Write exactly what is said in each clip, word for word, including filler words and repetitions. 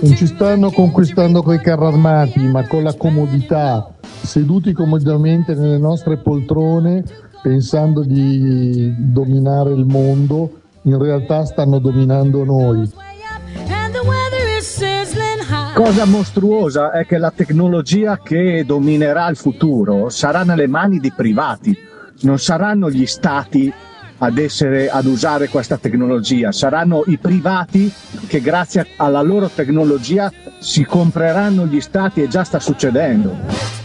Non ci stanno conquistando coi carri armati, ma con la comodità, seduti comodamente nelle nostre poltrone, pensando di dominare il mondo. In realtà stanno dominando noi. Cosa mostruosa è che la tecnologia che dominerà il futuro sarà nelle mani di privati, non saranno gli stati ad essere ad usare questa tecnologia, saranno i privati che grazie alla loro tecnologia si compreranno gli stati, e già sta succedendo.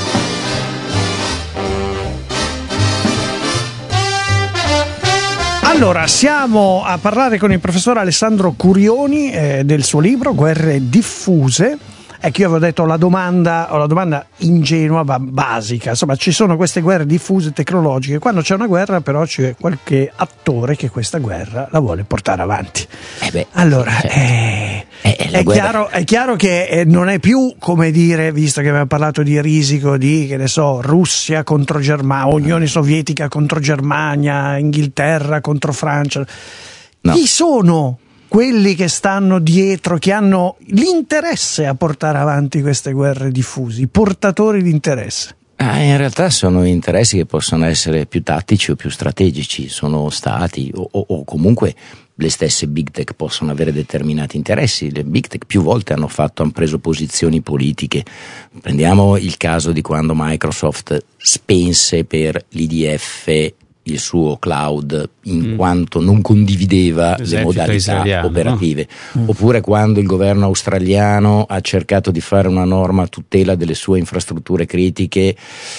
Allora, siamo a parlare con il professor Alessandro Curioni eh, del suo libro Guerre diffuse. Ecco, io avevo detto la domanda, o la domanda ingenua ma basica, insomma ci sono queste guerre diffuse tecnologiche, quando c'è una guerra però c'è qualche attore che questa guerra la vuole portare avanti. Eh beh, allora, certo. eh, eh, è, chiaro, è chiaro che eh, non è più, come dire, visto che abbiamo parlato di risico, di, che ne so, Russia contro Germania, Unione Sovietica contro Germania, Inghilterra contro Francia. No. Chi sono quelli che stanno dietro, che hanno l'interesse a portare avanti queste guerre diffuse, i portatori di interesse? Ah, in realtà sono interessi che possono essere più tattici o più strategici, sono stati o, o, o comunque le stesse big tech possono avere determinati interessi. Le big tech più volte hanno fatto, hanno preso posizioni politiche. Prendiamo il caso di quando Microsoft spense per l'I D F il suo cloud in mm. quanto non condivideva L'esercito le modalità operative, no? mm. oppure quando il governo australiano ha cercato di fare una norma a tutela delle sue infrastrutture critiche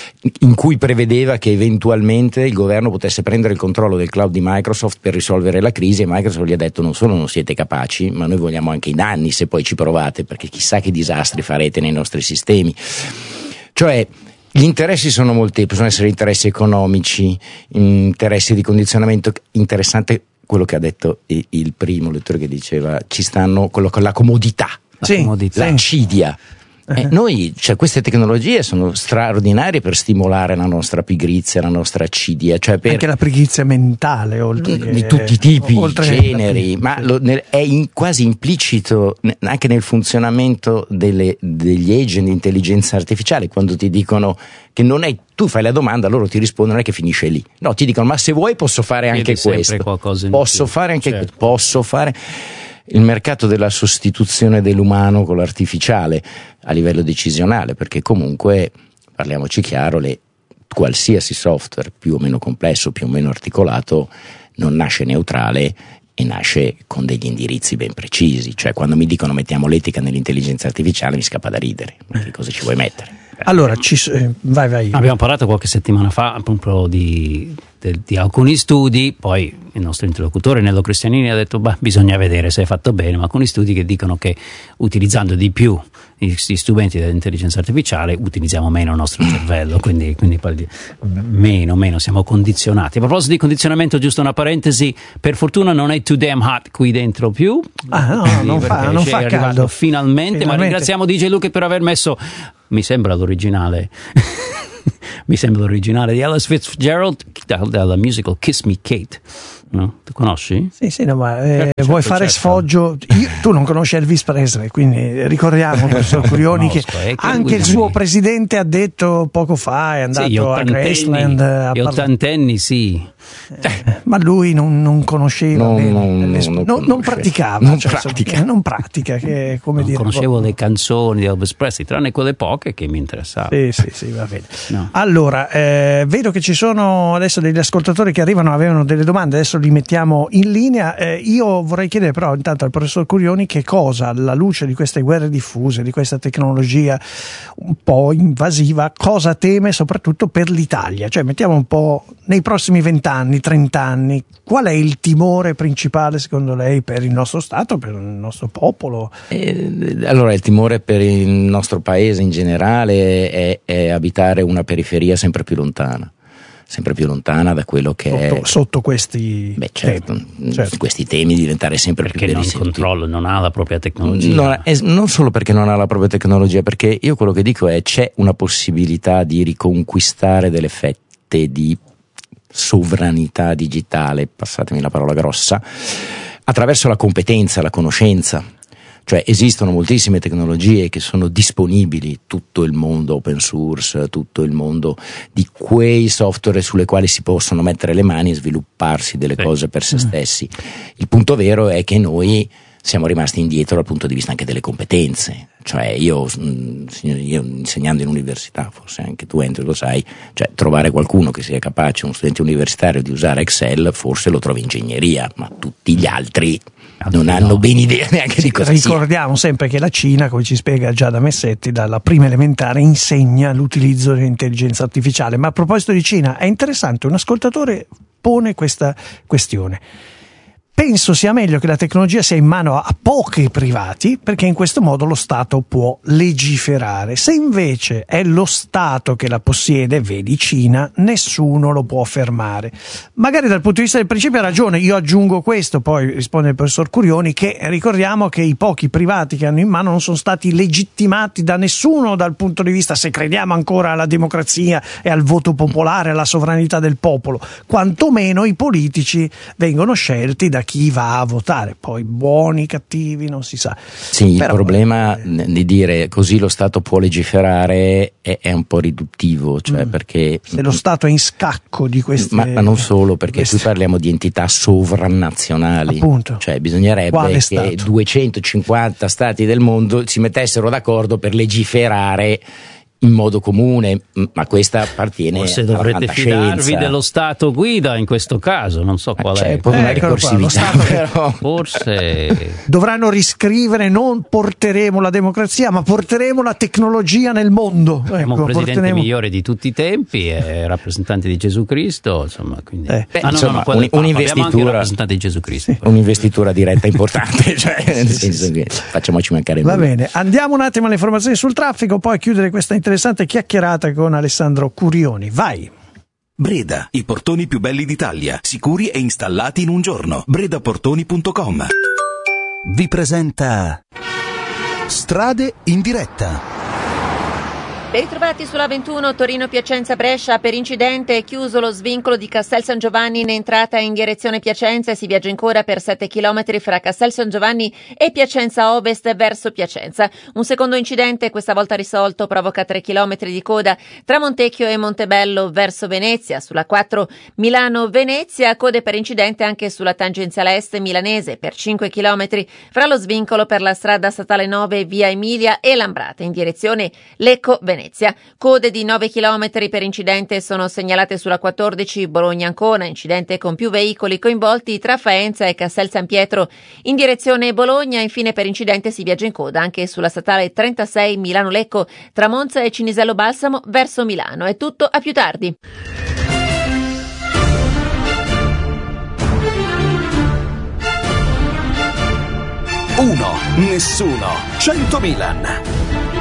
in cui prevedeva che eventualmente il governo potesse prendere il controllo del cloud di Microsoft per risolvere la crisi, e Microsoft gli ha detto: non solo non siete capaci, ma noi vogliamo anche i danni se poi ci provate, perché chissà che disastri farete nei nostri sistemi. Cioè gli interessi sono molteplici, possono essere interessi economici, interessi di condizionamento. Interessante quello che ha detto il primo lettore, che diceva ci stanno quello con la comodità, la sì, comodità, sì. l'accidia. Eh, noi, cioè, queste tecnologie sono straordinarie per stimolare la nostra pigrizia, la nostra accidia, cioè per anche la pigrizia mentale, oltre di, che, di tutti i tipi, generi, che... ma lo, nel, è in, quasi implicito anche nel funzionamento delle, degli agent di intelligenza artificiale, quando ti dicono che non è, tu fai la domanda, loro ti rispondono, non è che finisce lì, no, ti dicono: ma se vuoi posso fare Chiedi anche questo, posso più. fare anche certo. questo, posso fare. Il mercato della sostituzione dell'umano con l'artificiale a livello decisionale, perché comunque, parliamoci chiaro, le, qualsiasi software più o meno complesso, più o meno articolato, non nasce neutrale e nasce con degli indirizzi ben precisi. Cioè, quando mi dicono mettiamo l'etica nell'intelligenza artificiale mi scappa da ridere. Che cosa ci vuoi mettere? Allora, ci, eh, vai vai. Abbiamo parlato qualche settimana fa proprio di, di, di alcuni studi, poi il nostro interlocutore Nello Cristianini ha detto: beh, bisogna vedere se è fatto bene, ma alcuni studi che dicono che utilizzando di più questi strumenti dell'intelligenza artificiale utilizziamo meno il nostro cervello, quindi, quindi meno, meno siamo condizionati. A proposito di condizionamento, giusto una parentesi, per fortuna non è too damn hot qui dentro più, ah, no, non fa, non fa caldo finalmente, finalmente, ma ringraziamo D J Luke per aver messo, mi sembra l'originale mi sembra l'originale di Alice Fitzgerald dalla musical Kiss Me Kate, no? Tu conosci? Sì, sì, no, ma eh, certo, vuoi fare certo. sfoggio? Io, tu non conosci Elvis Presley, quindi ricordiamo, professor Curioni, che eh, anche il suo presidente ha detto poco fa, è andato sì, a Graceland a gli ottantenni, sì. Eh, ma lui non, non conosceva non, bene, non, non, non, non praticava, non cioè, pratica, insomma, non pratica che, come non dire, conoscevo le canzoni di Elvis Presley, tranne quelle poche che mi interessavano. Sì, sì, sì, va bene. No. Allora, eh, vedo che ci sono adesso degli ascoltatori che arrivano, avevano delle domande, adesso li mettiamo in linea. Eh, io vorrei chiedere però intanto al professor Curioni che cosa, alla luce di queste guerre diffuse, di questa tecnologia un po' invasiva, cosa teme soprattutto per l'Italia, cioè mettiamo un po' nei prossimi vent'anni, trent'anni, qual è il timore principale secondo lei per il nostro Stato, per il nostro popolo? Eh, allora il timore per il nostro paese in generale è, è abitare una periferia sempre più lontana, sempre più lontana da quello che sotto, è sotto questi beh, certo, temi, certo. questi temi diventare sempre perché più non controllo, non ha la propria tecnologia. Non, è, non solo perché non ha la propria tecnologia, perché io quello che dico è c'è una possibilità di riconquistare delle fette di sovranità digitale, passatemi la parola grossa, attraverso la competenza, la conoscenza. Cioè esistono moltissime tecnologie che sono disponibili, tutto il mondo open source, tutto il mondo di quei software sulle quali si possono mettere le mani e svilupparsi delle sì. cose per se stessi. Il punto vero è che noi siamo rimasti indietro dal punto di vista anche delle competenze. Cioè io, io insegnando in università, forse anche tu Andrew lo sai, cioè trovare qualcuno che sia capace, uno studente universitario, di usare Excel, forse lo trovi in ingegneria, ma tutti gli altri non hanno no. ben idea neanche di cosa sia. Ricordiamo sempre che la Cina, come ci spiega Giada Messetti, dalla prima elementare insegna l'utilizzo dell'intelligenza artificiale. Ma a proposito di Cina, è interessante, un ascoltatore pone questa questione. Penso sia meglio che la tecnologia sia in mano a pochi privati, perché in questo modo lo Stato può legiferare. Se invece è lo Stato che la possiede, vedi Cina, nessuno lo può fermare. Magari dal punto di vista del principio ha ragione, io aggiungo questo, poi risponde il professor Curioni, che ricordiamo che i pochi privati che hanno in mano non sono stati legittimati da nessuno dal punto di vista, se crediamo ancora alla democrazia e al voto popolare, alla sovranità del popolo, quantomeno i politici vengono scelti da chi va a votare, poi buoni, cattivi, non si sa. Sì, però, il problema eh, di dire così lo Stato può legiferare è, è un po' riduttivo, cioè mm, perché se lo Stato è in scacco di queste, ma, ma non solo, perché queste... qui parliamo di entità sovranazionali, appunto, cioè bisognerebbe quale che stato? duecentocinquanta stati del mondo si mettessero d'accordo per legiferare in modo comune, ma questa appartiene forse alla dovrete fantascienza. fidarvi dello Stato guida in questo caso, non so qual c'è è. poi una ricorsività, però forse dovranno riscrivere, non porteremo la democrazia ma porteremo la tecnologia nel mondo. Ecco, ecco, un presidente porteremo... migliore di tutti i tempi, è rappresentante di Gesù Cristo, insomma, quindi eh. Beh, ah, no, insomma, no, no, un'investitura, anche un rappresentante di Gesù Cristo, sì, un'investitura diretta importante, cioè nel senso che facciamoci mancare va nulla. bene, andiamo un attimo alle informazioni sul traffico, poi a chiudere questa interessante chiacchierata con Alessandro Curioni. Vai. Breda, i portoni più belli d'Italia, sicuri e installati in un giorno. bredaportoni punto com vi presenta Strade in diretta. Ben ritrovati sulla ventuno Torino-Piacenza-Brescia. Per incidente è chiuso lo svincolo di Castel San Giovanni in entrata in direzione Piacenza e si viaggia ancora per sette chilometri fra Castel San Giovanni e Piacenza Ovest verso Piacenza. Un secondo incidente, questa volta risolto, provoca tre chilometri di coda tra Montecchio e Montebello verso Venezia. Sulla quattro Milano-Venezia, code per incidente anche sulla tangenziale est milanese per cinque chilometri fra lo svincolo per la strada statale nove via Emilia e Lambrate in direzione Lecco-Venezia. Code di nove chilometri per incidente sono segnalate sulla quattordici Bologna-Ancona, incidente con più veicoli coinvolti tra Faenza e Castel San Pietro in direzione Bologna. Infine per incidente si viaggia in coda anche sulla statale trentasei Milano-Lecco tra Monza e Cinisello Balsamo verso Milano. È tutto, a più tardi. uno, nessuno, cento Milan.